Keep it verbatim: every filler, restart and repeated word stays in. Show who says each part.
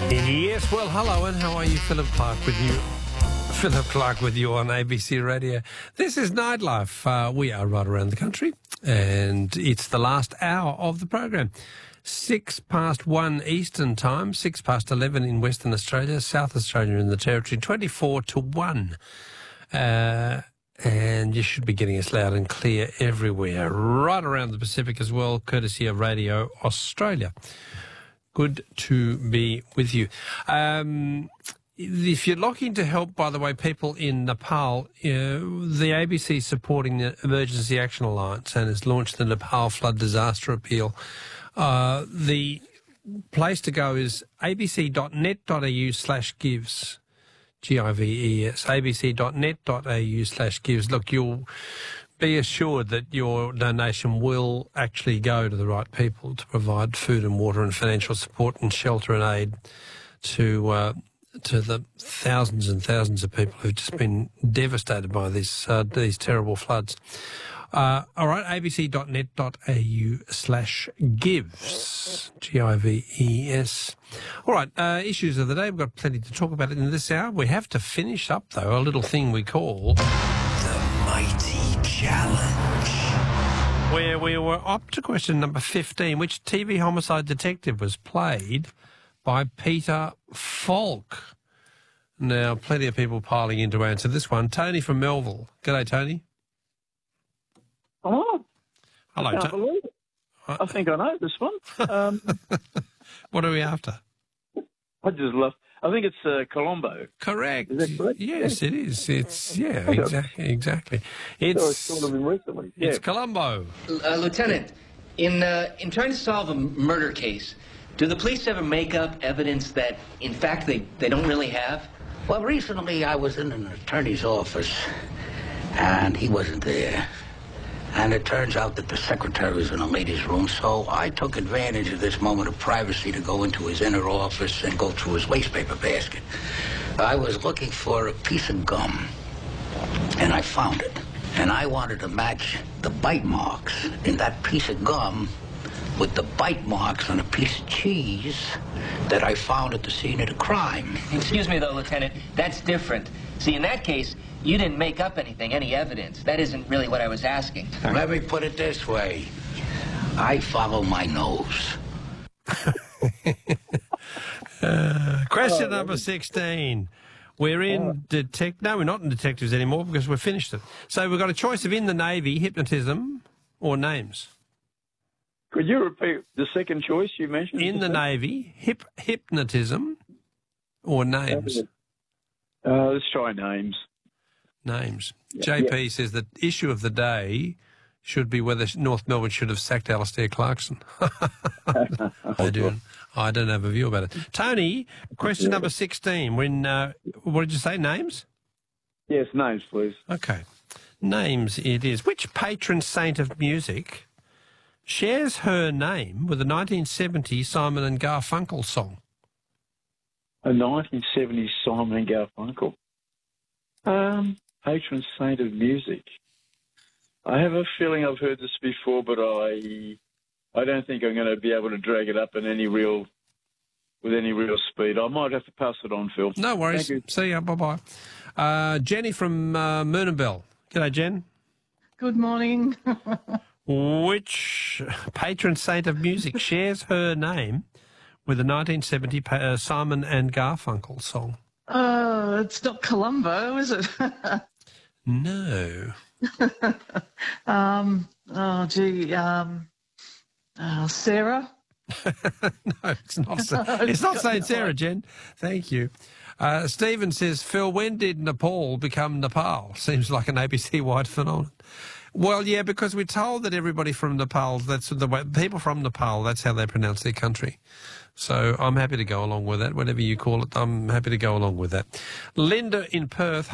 Speaker 1: Yes, well, hello, and how are you? Philip Clark with you. Philip Clark with you on A B C Radio. This is Nightlife. Uh, we are right around the country, and it's the last hour of the program. Six past one Eastern time, six past eleven in Western Australia, South Australia in the Territory, twenty-four to one. Uh, and you should be getting us loud and clear everywhere, right around the Pacific as well, courtesy of Radio Australia. Good to be with you. Um, if you're looking to help, by the way, people in Nepal, uh, the A B C is supporting the Emergency Action Alliance and has launched the Nepal Flood Disaster Appeal. Uh, the place to go is abc.net.au slash gives, G I V E S, abc.net.au slash gives. Look, you'll be assured that your donation will actually go to the right people to provide food and water and financial support and shelter and aid to uh, to the thousands and thousands of people who've just been devastated by this, uh, these terrible floods. Uh, all right, abc.net.au slash gives, G I V E S. All right, uh, issues of the day. We've got plenty to talk about in this hour. We have to finish up, though, a little thing we call The Mighty Challenge, where we were up to question number fifteen. Which T V homicide detective was played by Peter Falk? Now, plenty of people piling in to answer this one. Tony from Melville. G'day, Tony.
Speaker 2: Oh,
Speaker 1: hello.
Speaker 2: I can't
Speaker 1: To-
Speaker 2: believe it. I think I know this one. Um,
Speaker 1: what are we after?
Speaker 2: I just love. I think it's uh, Colombo.
Speaker 1: Correct.
Speaker 2: Is that correct?
Speaker 1: Yes,
Speaker 2: yeah.
Speaker 1: it is. It's yeah, exactly. Exactly. It's
Speaker 2: so it's sort of been recently. Yeah.
Speaker 1: It's Colombo.
Speaker 3: Uh, Lieutenant, in uh, in trying to solve a murder case, do the police ever make up evidence that, in fact, they, they don't really have?
Speaker 4: Well, recently I was in an attorney's office, and he wasn't there. And it turns out that the secretary was in a ladies' room, so I took advantage of this moment of privacy to go into his inner office and go through his wastepaper basket. I was looking for a piece of gum, and I found it. And I wanted to match the bite marks in that piece of gum with the bite marks on a piece of cheese that I found at the scene of the crime.
Speaker 3: Excuse me, though, Lieutenant, that's different. See, in that case, you didn't make up anything, any evidence. That isn't really what I was asking.
Speaker 4: Let me put it this way. I follow my nose.
Speaker 1: uh, question number sixteen. We're in detect. No, we're not in detectives anymore because we've finished it. So we've got a choice of in the Navy, hypnotism, or names.
Speaker 2: Could you repeat the second choice you mentioned?
Speaker 1: In the Navy, hip, hypnotism, or names.
Speaker 2: Uh, let's try names.
Speaker 1: Names.
Speaker 2: Yeah,
Speaker 1: J P
Speaker 2: yeah.
Speaker 1: says that issue of the day should be whether North Melbourne should have sacked Alistair Clarkson. I do. I don't have a view about it. Tony, question number sixteen. When uh, what did you say? Names?
Speaker 2: Yes, names, please.
Speaker 1: Okay. Names it is. Which patron saint of music shares her name with a nineteen seventy Simon and Garfunkel song?
Speaker 2: A nineteen seventies Simon and Garfunkel. Um, patron saint of music. I have a feeling I've heard this before, but I I don't think I'm going to be able to drag it up in any real with any real speed. I might have to pass it on, Phil.
Speaker 1: No worries.
Speaker 2: Thank you.
Speaker 1: See ya. Bye-bye. Uh, Jenny from uh, Moonabel. G'day, Jen.
Speaker 5: Good morning.
Speaker 1: Which patron saint of music shares her name with a nineteen seventy pa- uh, Simon and Garfunkel song?
Speaker 5: Uh, it's not Columbo, is it?
Speaker 1: No.
Speaker 5: um, oh, gee, um, uh, Sarah?
Speaker 1: No, it's not. It's not Saint Sarah, Jen. Thank you. Uh, Stephen says, Phil, when did Nepal become Nepal? Seems like an A B C-wide phenomenon. Well, yeah, because we're told that everybody from Nepal, that's the way, people from Nepal, that's how they pronounce their country. So I'm happy to go along with that. Whatever you call it, I'm happy to go along with that. Linda in Perth.